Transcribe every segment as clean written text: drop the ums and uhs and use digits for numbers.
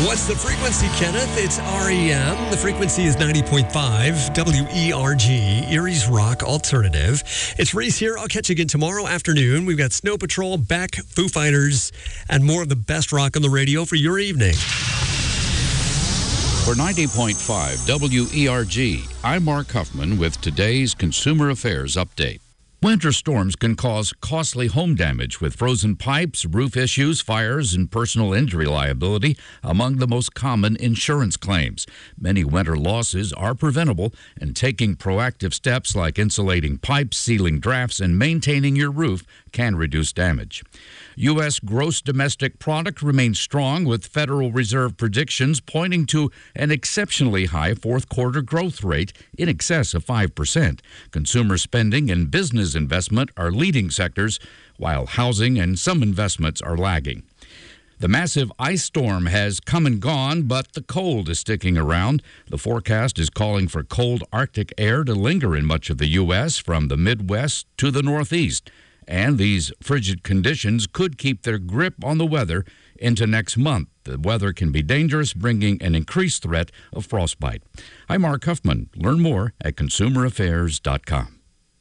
What's the frequency, Kenneth? It's REM. The frequency is 90.5 WERG, Erie's Rock Alternative. It's Reese here. I'll catch you again tomorrow afternoon. We've got Snow Patrol, Beck, Foo Fighters, and more of the best rock on the radio for your evening. For 90.5 WERG, I'm Mark Huffman with today's Consumer Affairs Update. Winter storms can cause costly home damage with frozen pipes, roof issues, fires, and personal injury liability among the most common insurance claims. Many winter losses are preventable, and taking proactive steps like insulating pipes, sealing drafts, and maintaining your roof can reduce damage. U.S. gross domestic product remains strong, with Federal Reserve predictions pointing to an exceptionally high fourth quarter growth rate in excess of 5%. Consumer spending and business investment are leading sectors, while housing and some investments are lagging. The massive ice storm has come and gone, but the cold is sticking around. The forecast is calling for cold Arctic air to linger in much of the U.S. from the Midwest to the Northeast. And these frigid conditions could keep their grip on the weather into next month. The weather can be dangerous, bringing an increased threat of frostbite. I'm Mark Huffman. Learn more at consumeraffairs.com.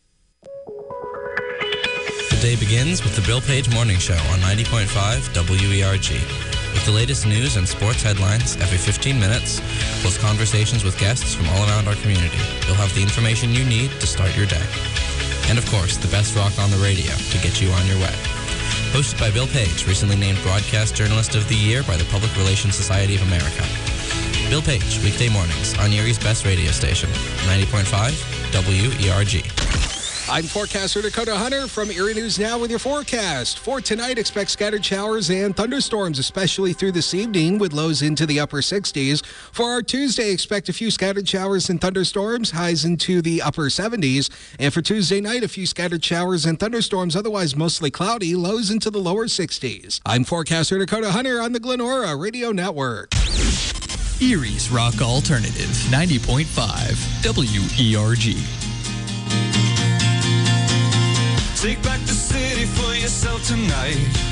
The day begins with the Bill Page Morning Show on 90.5 WERG. With the latest news and sports headlines every 15 minutes, plus conversations with guests from all around our community. You'll have the information you need to start your day. And of course, the best rock on the radio to get you on your way. Hosted by Bill Page, recently named Broadcast Journalist of the Year by the Public Relations Society of America. Bill Page, weekday mornings on Erie's best radio station, 90.5 WERG. I'm forecaster Dakota Hunter from Erie News Now with your forecast. For tonight, expect scattered showers and thunderstorms, especially through this evening, with lows into the upper 60s. For our Tuesday, expect a few scattered showers and thunderstorms, highs into the upper 70s. And for Tuesday night, a few scattered showers and thunderstorms, otherwise mostly cloudy, lows into the lower 60s. I'm forecaster Dakota Hunter on the Glenora Radio Network. Erie's Rock Alternative, 90.5 WERG. Take back the city for yourself tonight.